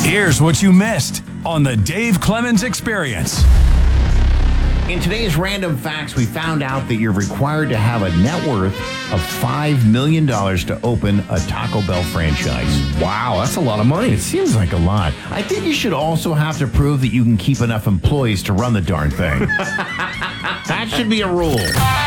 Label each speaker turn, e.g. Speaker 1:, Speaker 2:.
Speaker 1: Here's what you missed on the Dave Clemens Experience.
Speaker 2: In today's Random Facts, we found out that you're required to have a net worth of $5 million to open a Taco Bell franchise.
Speaker 3: Wow, that's a lot of money.
Speaker 2: It seems like a lot. I think you should also have to prove that you can keep enough employees to run the darn thing. That should be a rule.